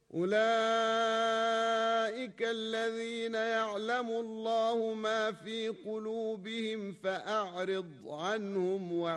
أولئك الذين يعلم الله ما في قلوبهم فأعرض عنهم